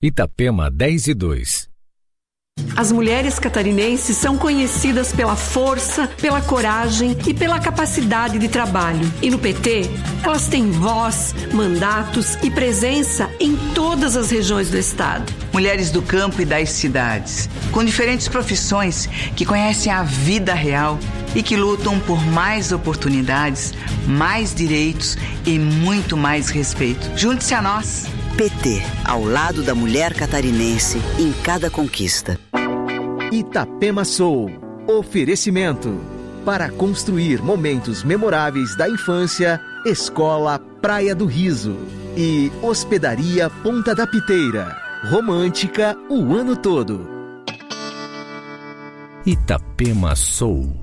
Itapema 10:02. As mulheres catarinenses são conhecidas pela força, pela coragem e pela capacidade de trabalho. E no PT, elas têm voz, mandatos e presença em todas as regiões do estado. Mulheres do campo e das cidades, com diferentes profissões que conhecem a vida real e que lutam por mais oportunidades, mais direitos e muito mais respeito. Junte-se a nós. PT, ao lado da mulher catarinense em cada conquista. Itapema Soul. Oferecimento. Para construir momentos memoráveis da infância, Escola Praia do Riso. E Hospedaria Ponta da Piteira. Romântica o ano todo. Itapema Soul.